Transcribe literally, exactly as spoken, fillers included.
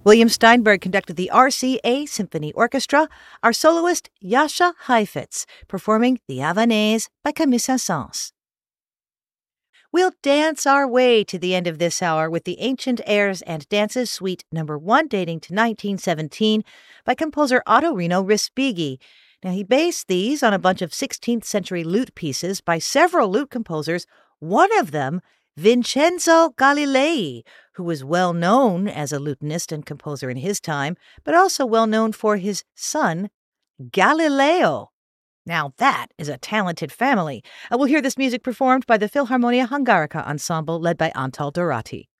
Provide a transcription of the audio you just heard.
William Steinberg conducted the R C A Symphony Orchestra, our soloist Jascha Heifetz, performing the Havanaise by Camille Saint-Saëns. We'll dance our way to the end of this hour with the Ancient Airs and Dances Suite Number One, dating to nineteen seventeen, by composer Ottorino Respighi. Now, he based these on a bunch of sixteenth century lute pieces by several lute composers, one of them Vincenzo Galilei, who was well known as a lutenist and composer in his time, but also well known for his son, Galileo. Now that is a talented family. Uh, we'll hear this music performed by the Philharmonia Hungarica Ensemble led by Antal Dorati.